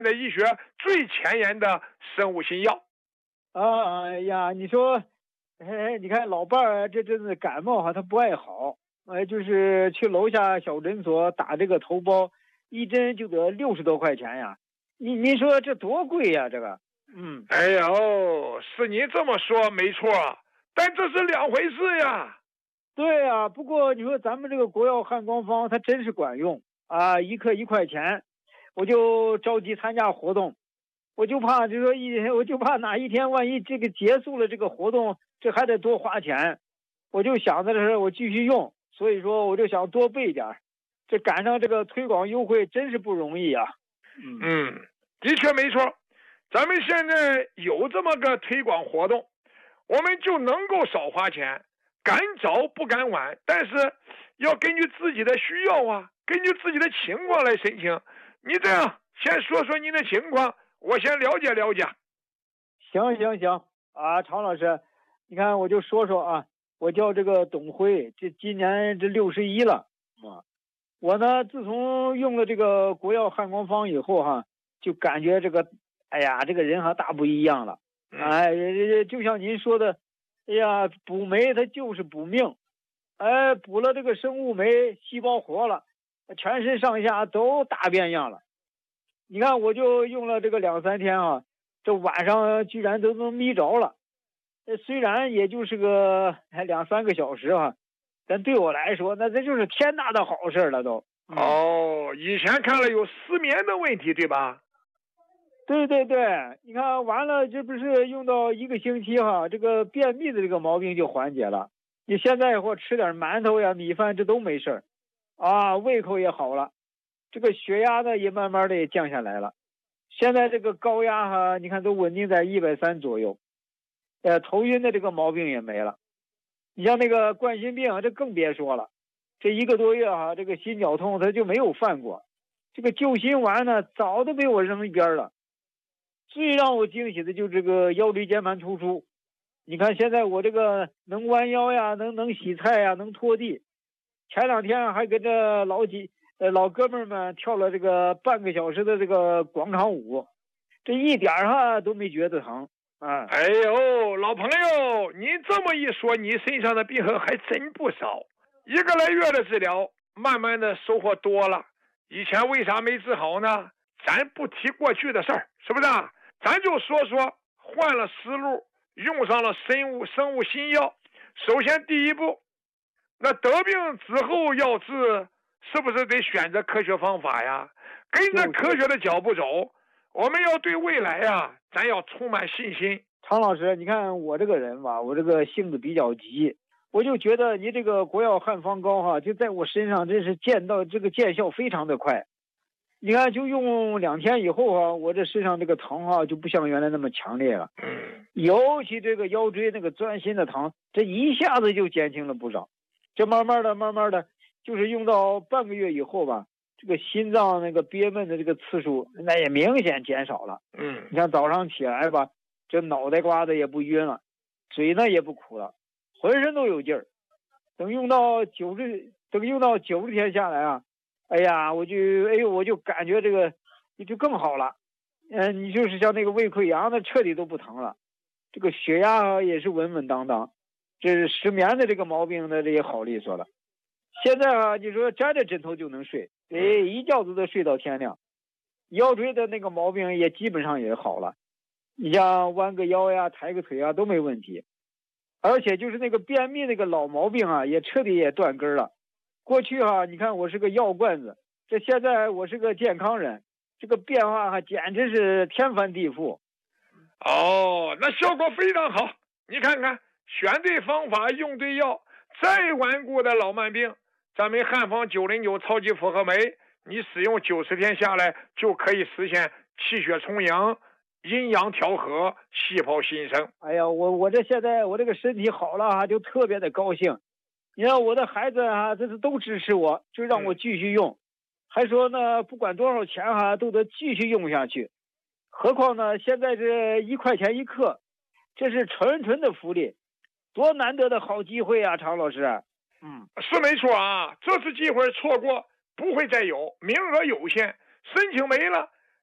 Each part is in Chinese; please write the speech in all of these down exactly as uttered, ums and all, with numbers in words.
的医学最前沿的生物新药。 啊，哎呀，你说，哎，你看老伴儿这阵子感冒哈，他不爱好，哎，就是去楼下小诊所打这个头孢，一针就得六十多块钱呀。你你说这多贵呀？这个，嗯， 哎呦，是你这么说没错，但这是两回事呀。 对呀。不过你说咱们这个国药汉光方，它真是管用啊，一克一块钱，我就着急参加活动。我就怕，就说一，我就怕哪一天万一这个结束了这个活动，这还得多花钱。我就想着是我继续用，所以说我就想多备点。这赶上这个推广优惠真是不容易啊。 嗯嗯，的确没错。咱们现在有这么个推广活动，我们就能够少花钱，赶早不赶晚，但是要根据自己的需要啊，根据自己的情况来申请。你这样先说说您的情况，我先了解了解。 行行行啊，常老师，你看我就说说啊，我叫这个董辉，这今年这六十一了啊。我呢，自从用了这个国药汉光方以后哈，就感觉这个，哎呀，这个人哈大不一样了。哎，就像您说的，哎呀，补酶它就是补命，哎，补了这个生物酶，细胞活了，全身上下都大变样了。你看，我就用了这个两三天啊，这晚上居然都能眯着了。虽然也就是个两三个小时啊，但对我来说，那这就是天大的好事了都。 嗯、哦，以前看了有失眠的问题，对吧？ 对对对，你看完了，这不是用到一个星期哈，这个便秘的这个毛病就缓解了。你现在或吃点馒头呀、米饭，这都没事啊，胃口也好了。这个血压呢也慢慢的也降下来了，现在这个高压哈，你看都稳定在一百三左右，呃，头晕的这个毛病也没了。你像那个冠心病，这更别说了，这一个多月哈，这个心绞痛它就没有犯过，这个救心丸呢早都被我扔一边了。最让我惊喜的就是这个腰椎间盘突出，你看现在我这个能弯腰呀，能能洗菜呀，能拖地，前两天还跟着老几。呃，老哥们儿们跳了这个半个小时的这个广场舞，这一点儿哈都没觉得疼啊！ 哎呦，老朋友，你这么一说，你身上的病还真不少。一个来月的治疗，慢慢的收获多了。以前为啥没治好呢？咱不提过去的事儿，是不是啊？咱就说说换了思路，用上了生物生物新药。首先第一步，那得病之后要治。是不是得选择科学方法呀？跟着科学的脚步走，我们要对未来呀，咱要充满信心。 常老师，你看我这个人吧，我这个性子比较急，我就觉得你这个国药汉方膏哈，就在我身上真是见到这个见效非常的快。你看，就用两天以后啊，我这身上这个疼啊就不像原来那么强烈了。 嗯， 尤其这个腰椎那个钻心的疼，这一下子就减轻了不少。这慢慢的、慢慢的。就是用到半个月以后吧，这个心脏那个憋闷的这个次数，那也明显减少了。 嗯， 你看早上起来吧，这脑袋瓜子也不晕了，嘴呢也不苦了，浑身都有劲儿。等用到九十，等用到九十天下来啊，哎呀，我就哎呦，我就感觉这个就更好了。嗯、呃，你就是像那个胃溃疡的，彻底都不疼了。这个血压也是稳稳当当，这是失眠的这个毛病呢，这也好利索了。现在啊，你说沾着枕头就能睡，哎，一觉子都睡到天亮。腰椎的那个毛病也基本上也好了，你像弯个腰呀、抬个腿啊都没问题。而且就是那个便秘那个老毛病啊，也彻底也断根了。过去啊，你看我是个药罐子，这现在我是个健康人，这个变化哈简直是天翻地覆。 哦，那效果非常好。你看看，选对方法，用对药，再顽固的老慢病。咱们汉方九零九超级复合酶，你使用九十天下来，就可以实现气血充盈、阴阳调和、细胞新生。 哎呀，我我这现在我这个身体好了哈，就特别的高兴。你看我的孩子哈，这是都支持我，就让我继续用，嗯、还说呢，不管多少钱哈，都得继续用下去。何况呢，现在这一块钱一克，这是纯纯的福利，多难得的好机会啊，常老师。 嗯，是没错啊，这次机会错过不会再有，名额有限，申请没了，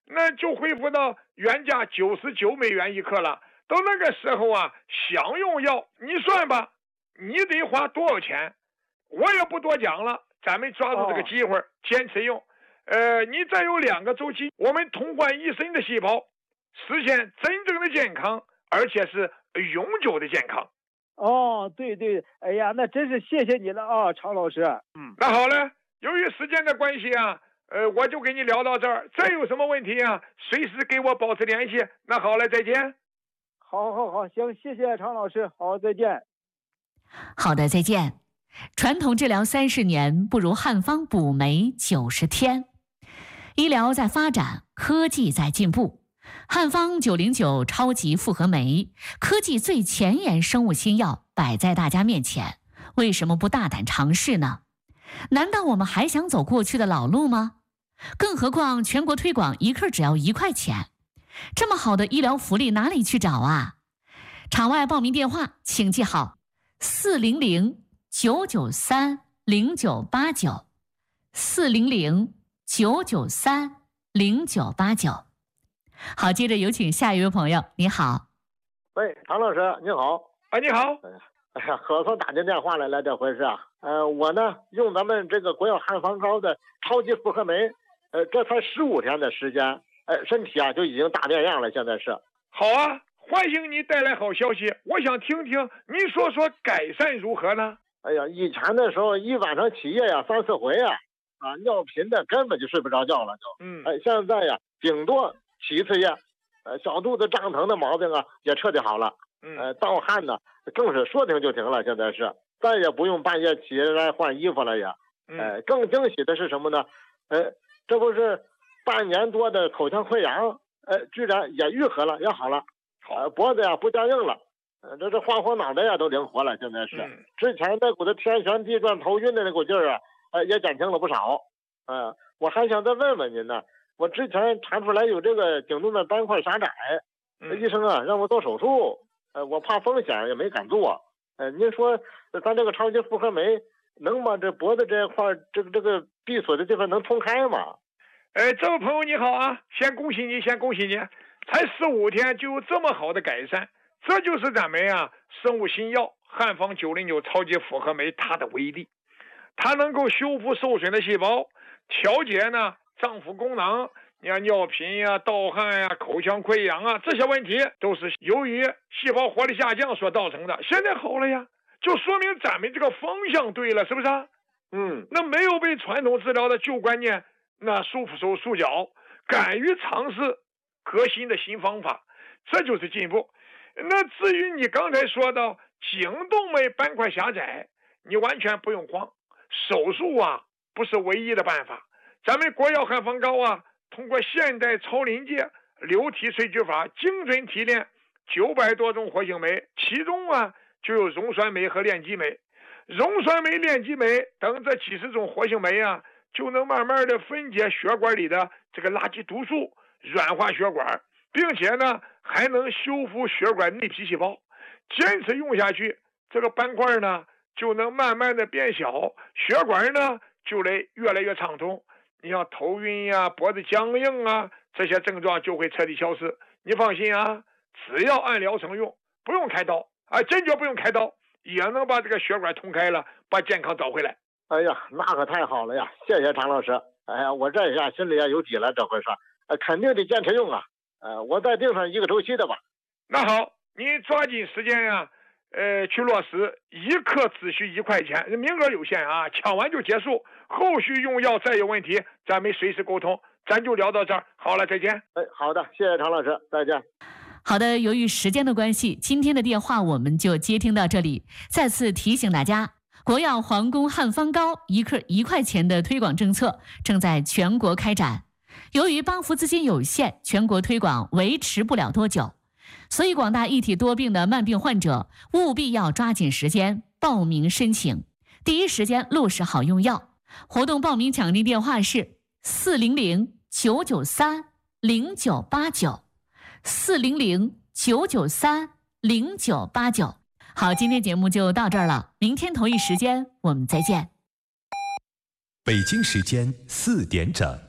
那就恢复到原价九十九美元一克了。到那个时候啊，想用药你算吧，你得花多少钱？我也不多讲了，咱们抓住这个机会，坚持用。呃，你再有两个周期，我们同换一身的细胞，实现真正的健康，而且是永久的健康。 哦，对对，哎呀，那真是谢谢你了啊，常老师。 嗯，那好了，由于时间的关系啊，呃，我就给你聊到这儿。再有什么问题啊，随时给我保持联系。那好了，再见。 好好好，行，谢谢常老师，好，再见。 好的，再见。传统治疗三十年，不如汉方补酶九十天。医疗在发展，科技在进步。汉方九零九超级复合酶，科技最前沿生物新药摆在大家面前，为什么不大胆尝试呢？难道我们还想走过去的老路吗？更何况全国推广一克只要一块钱，这么好的医疗福利哪里去找啊？场外报名电话请记好：四零零九九三零九八九，四零零九九三零九八九。好，接着有请下一位朋友。你好。 喂，常老师，你好。 啊，你好。 哎呀，可算打进电话来了，这回是啊。呃，我呢用咱们这个国药汉方膏的超级复合酶，呃，这才十五天的时间，呃，身体啊就已经大变样了。现在是。 好啊，欢迎你带来好消息。我想听听你说说改善如何呢？ 哎呀，以前的时候一晚上起夜呀三四回啊，啊，尿频的根本就睡不着觉了就。嗯。哎，现在呀顶多起一次夜，呃，小肚子胀疼的毛病啊也彻底好了。嗯。呃，盗汗呢更是说停就停了，现在是再也不用半夜起来换衣服了也。嗯。呃，更惊喜的是什么呢？呃，这不是半年多的口腔溃疡，呃，居然也愈合了，也好了。呃，脖子呀不僵硬了。呃，这这晃晃脑袋呀都灵活了，现在是。嗯。之前那股子天旋地转、头晕的那股劲儿啊，呃，也减轻了不少。呃，我还想再问问您呢，我之前查出来有这个颈动脉斑块狭窄，嗯、医生啊让我做手术，呃，我怕风险也没敢做。呃，您说咱这个超级复合酶能把这脖子这一块这个这个闭锁的地方能通开吗？ 哎，这位朋友你好啊，先恭喜你，先恭喜你，才十五天就有这么好的改善。这就是咱们啊生物新药汉方九零九超级复合酶它的威力，它能够修复受损的细胞，调节呢脏腑功能，你看尿频呀、啊、盗汗呀、啊、口腔溃疡啊，这些问题都是由于细胞活力下降所造成的。现在好了呀，就说明咱们这个方向对了，是不是啊？嗯，那没有被传统治疗的旧观念那束手束脚，敢于尝试革新的新方法，这就是进步。那至于你刚才说到颈动脉斑块狭窄，你完全不用慌，手术啊不是唯一的办法。咱们国药汉方膏啊，通过现代超临界流体萃取法，精准提炼九百多种活性酶，其中啊就有溶酸酶和链基酶。溶酸酶、链基酶等这几十种活性酶啊，就能慢慢的分解血管里的这个垃圾毒素，软化血管，并且呢还能修复血管内皮细胞。坚持用下去，这个斑块呢就能慢慢的变小，血管呢就得越来越畅通。你像头晕呀、啊、脖子僵硬啊，这些症状就会彻底消失。你放心啊，只要按疗程用，不用开刀啊，坚决不用开刀，也能把这个血管通开了，把健康找回来。 哎呀，那可太好了呀！谢谢常老师。哎呀，我这一下心里也有底了，这回说，呃，肯定得坚持用啊。呃，我再定上一个周期的吧。 那好，你抓紧时间呀、啊，呃，去落实，一克只需一块钱，名额有限啊，抢完就结束。后续用药再有问题，咱们随时沟通。咱就聊到这儿，好了，再见。 哎，好的，谢谢常老师，再见。 好的，由于时间的关系，今天的电话我们就接听到这里。再次提醒大家，国药皇宫汉方膏一克一块钱的推广政策正在全国开展。由于帮扶资金有限，全国推广维持不了多久，所以广大一体多病的慢病患者务必要抓紧时间报名申请，第一时间落实好用药。活动报名抢订电话是四零零九九三零九八九，四零零九九三零九八九。好，今天节目就到这儿了，明天同一时间我们再见。 北京时间四点整。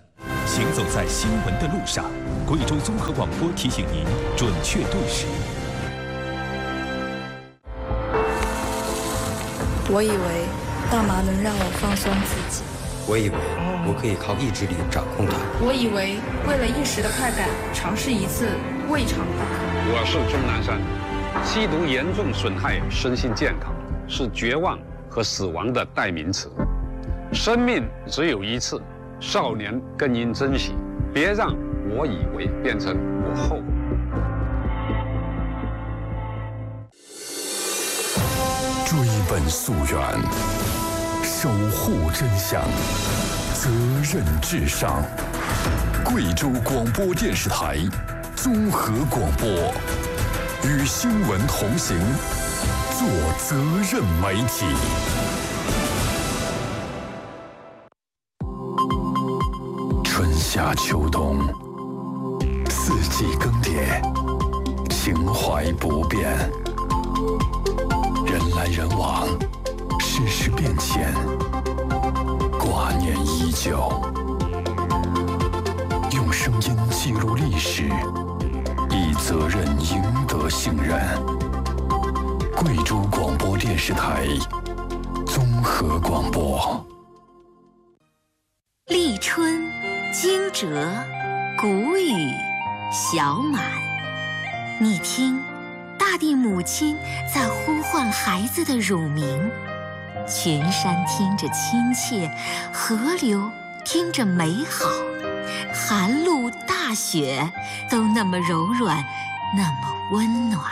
行走在新闻的路上，贵州综合广播提醒您准确对时。 我以为大麻能让我放松自己， 我以为我可以靠意志力掌控它， 我以为为了一时的快感，尝试一次未尝不可。 我是钟南山，吸毒严重损害身心健康，是绝望和死亡的代名词。生命只有一次，少年更应珍惜，别让我以为变成我后悔。 追本溯源，守护真相，责任至上。贵州广播电视台综合广播，与新闻同行，做责任媒体。春夏秋冬，四季更迭，情怀不变。人来人往，世事变迁，挂念依旧。用声音记录历史，以责任赢得信任。贵州广播电视台综合广播。 立春，惊蛰，谷雨，小满。你听，大地母亲在呼唤孩子的乳名，群山听着亲切，河流听着美好，寒露大雪都那么柔软，那么温暖。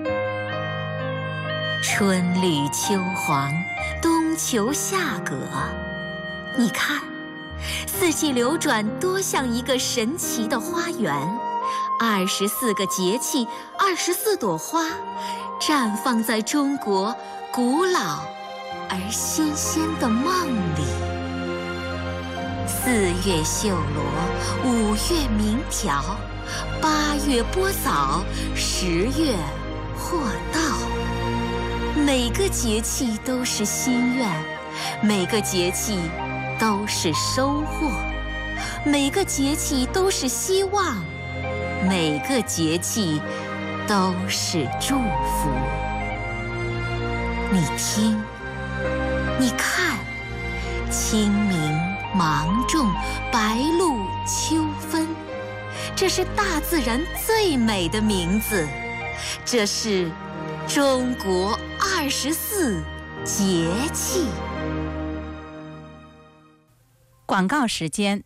春绿秋黄，冬秋夏葛，你看，四季流转多像一个神奇的花园，二十四个节气，二十四朵花，绽放在中国古老而新鲜的梦里。四月绣罗，五月鸣条，八月播枣，十月获稻。每个节气都是心愿，每个节气都是收获，每个节气都是希望，每个节气都是祝福。你听，你看，清明、芒种、白露、秋分，这是大自然最美的名字，这是中国二十四节气。 广告时间。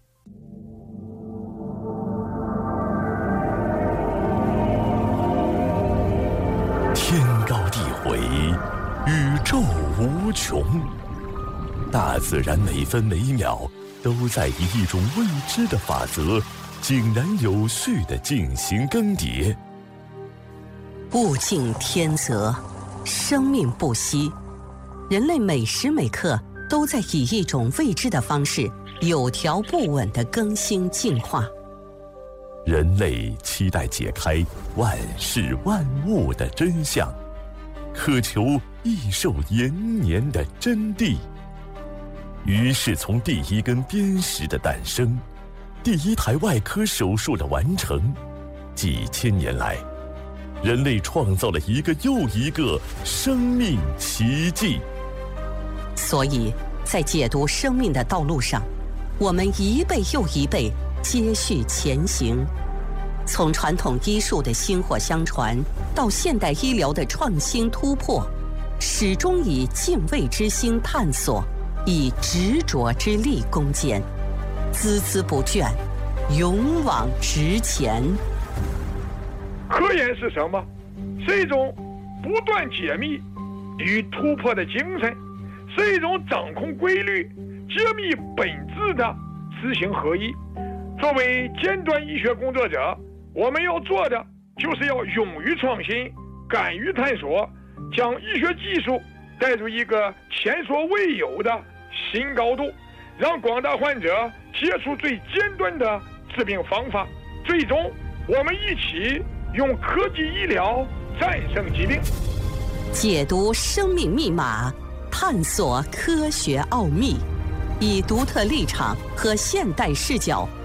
天高地回，宇宙无穷，大自然每分每秒都在以一种未知的法则，井然有序地进行更迭。 物竞天择，生命不息，人类每时每刻都在以一种未知的方式，有条不紊地更新进化。 人类期待解开万事万物的真相，渴求益寿延年的真谛。于是从第一根砭石的诞生，第一台外科手术的完成，几千年来，人类创造了一个又一个生命奇迹。 所以在解读生命的道路上，我们一辈又一辈接续前行，从传统医术的薪火相传到现代医疗的创新突破，始终以敬畏之心探索，以执着之力攻坚，孜孜不倦，勇往直前。 科研是什么？是一种不断解密与突破的精神，是一种掌控规律、揭秘本质的知行合一。作为尖端医学工作者，我们要做的就是要勇于创新，敢于探索，将医学技术带入一个前所未有的新高度，让广大患者接触最尖端的治病方法，最终我们一起用科技医疗战胜疾病。 解读生命密码，探索科学奥秘，以独特立场和现代视角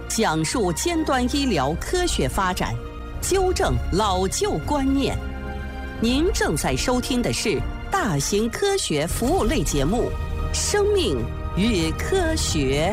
讲述尖端医疗科学发展，纠正老旧观念。您正在收听的是大型科学服务类节目《生命与科学》。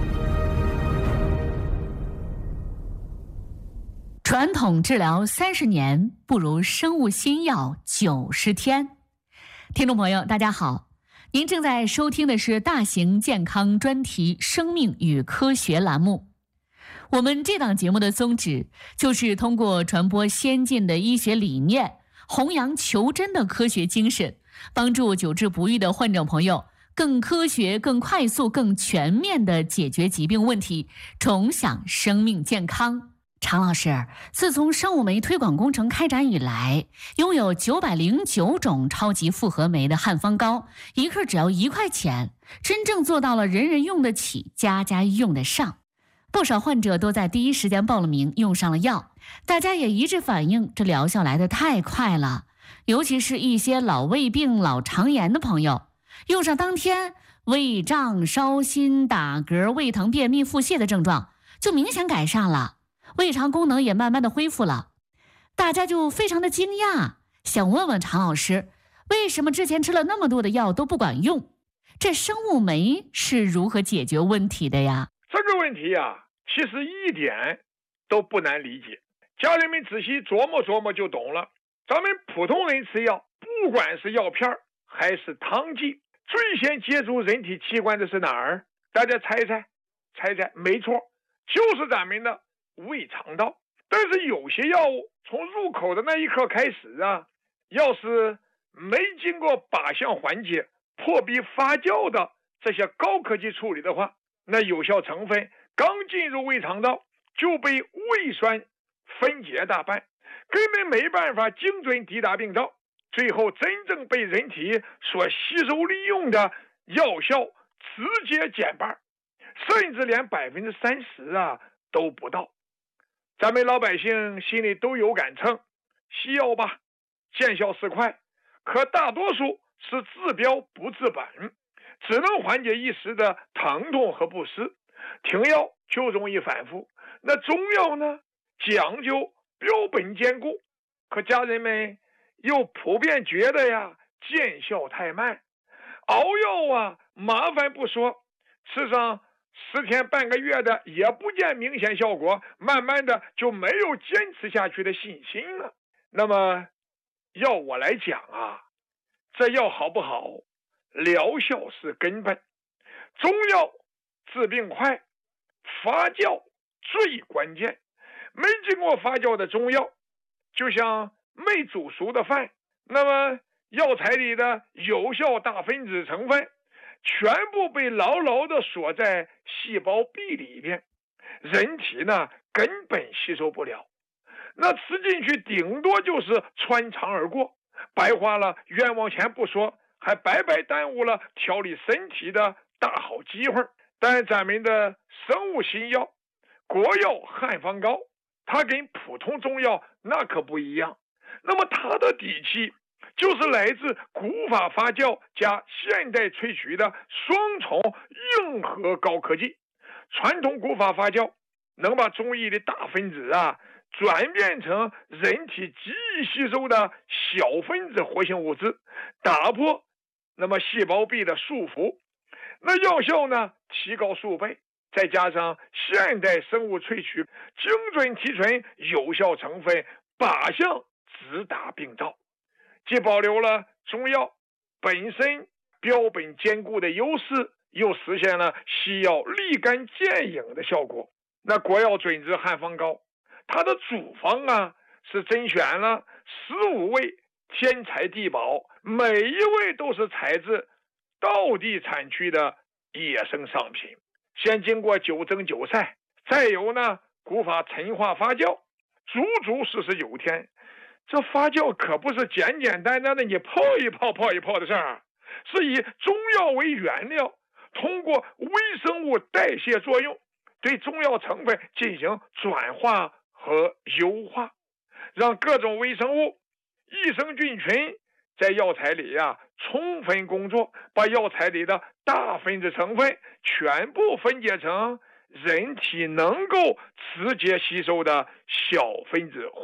传统治疗三十年，不如生物新药九十天。听众朋友，大家好，您正在收听的是大型健康专题《生命与科学》栏目。我们这档节目的宗旨就是通过传播先进的医学理念，弘扬求真的科学精神，帮助久治不愈的患者朋友更科学、更快速、更全面地解决疾病问题，重享生命健康。常老师，自从生物酶推广工程开展以来，拥有九百零九种超级复合酶的汉方膏，一克只要一块钱，真正做到了人人用得起，家家用得上。不少患者都在第一时间报了名，用上了药，大家也一致反映，这疗效来得太快了。尤其是一些老胃病、老肠炎的朋友，用上当天，胃胀、烧心、打嗝、胃疼、便秘、腹泻的症状就明显改善了，胃肠功能也慢慢的恢复了。大家就非常的惊讶，想问问常老师，为什么之前吃了那么多的药都不管用？这生物酶是如何解决问题的呀？ 这个问题呀，其实一点都不难理解，家人们仔细琢磨琢磨就懂了。咱们普通人吃药，不管是药片还是汤剂，最先接触人体器官的是哪儿？大家猜猜猜猜，没错，就是咱们的胃肠道。但是有些药物从入口的那一刻开始啊，要是没经过靶向缓解、破壁发酵的这些高科技处理的话，那有效成分刚进入胃肠道就被胃酸分解大半，根本没办法精准抵达病灶，最后真正被人体所吸收利用的药效直接减半，甚至连百分之三十啊都不到。咱们老百姓心里都有杆秤，西药吧，见效是快，可大多数是治标不治本，只能缓解一时的疼痛和不适，停药就容易反复。那中药呢，讲究标本兼顾，可家人们又普遍觉得呀，见效太慢，熬药啊麻烦不说，吃上十天半个月的也不见明显效果，慢慢的就没有坚持下去的信心了。那么要我来讲啊，这药好不好，疗效是根本。中药治病快，发酵最关键。没经过发酵的中药，就像没煮熟的饭，那么药材里的有效大分子成分全部被牢牢地锁在细胞壁里边，人体呢根本吸收不了，那吃进去顶多就是穿肠而过，白花了冤枉钱不说，还白白耽误了调理身体的大好机会。但咱们的生物新药国药汉方膏，它跟普通中药那可不一样，那么它的底气就是来自古法发酵加现代萃取的双重硬核高科技。传统古法发酵能把中医的大分子啊转变成人体极易吸收的小分子活性物质，打破那么细胞壁的束缚，那药效呢提高数倍，再加上现代生物萃取，精准提纯有效成分，靶向直达病灶，既保留了中药本身标本兼顾的优势，又实现了西药立竿见影的效果。那国药准治汉方膏，它的主方啊是甄选了十五位天才地宝，每一位都是采自道地产区的野生商品，先经过九蒸九晒，再由呢古法陈化发酵，足足四十九天。这发酵可不是简简单单的你泡一泡泡一泡的事儿，是以中药为原料，通过微生物代谢作用，对中药成分进行转化和优化，让各种微生物、益生菌群在药材里呀、啊、充分工作，把药材里的大分子成分全部分解成人体能够直接吸收的小分子